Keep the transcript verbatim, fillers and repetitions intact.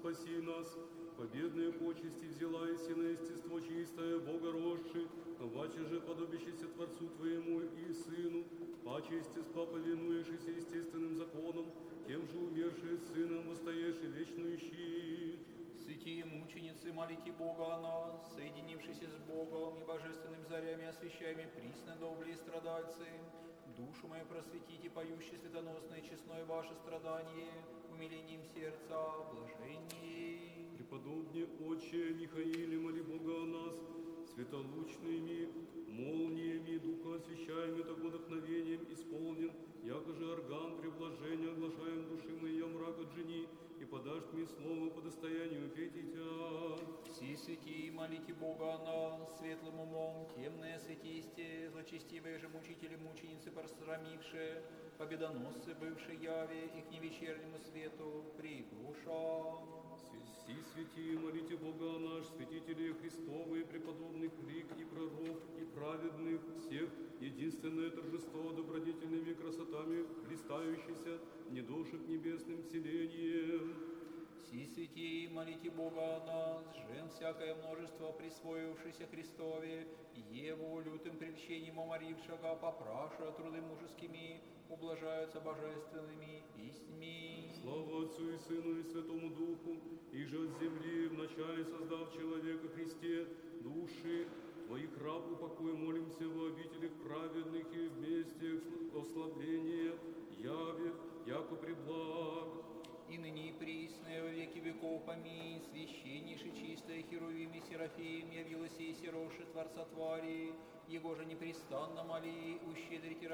спаси нас. Победные почести взяла и сено естество чистое, Бога росши, ваче же подобищеся Творцу Твоему и Сыну, паче естества повинуешься естественным законом, тем же умерши с Сыном восстаешь и вечно ищи. Святые мученицы, молите Бога о нас, соединившись с Богом и божественным зарями, освящаемые присно доблие страдальцы. Душу мою просветите, поющие светоносное и честное ваше страдание, умилением сердца, блаженнее. Преподобне Отче Михаиле, моли Бога о нас, светолучными молниями Духа освящаемый, так вдохновением исполнен, яко же орган при блажении оглашаем души моей мрак от жени, и подашь мне слово по достоянию петитя. Все святые, молите Бога о нас, светлым умом, темные светисте, злочестивые же мучители, мученицы, посрамившие, победоносцы, бывшие яве, и к невечернему свету приглуша. Все святые, молите Бога о наш, святители Христовы, преподобных лик и пророк, и праведных, всех единственное торжество добродетельными красотами, блистающийся, недошек небесным вселением. Все святые, молите Бога о нас, жен всякое множество, присвоившееся Христове, Еву лютым прельщением оморившего, попраша труды мужескими, ублажаются божественными письми. Слава Отцу и Сыну и Святому Духу, и же от земли, вначале создав человека Христе, души Твоих раб упокой, молимся во обителях праведных и вместе ослабления, яви, яко преблаг. И ныне и присно, во веки веков, помилуй, священнейший, чистое, Херувим и Серафим, явилось и сироши Творца Твари, Его же непрестанно моли, ущедрите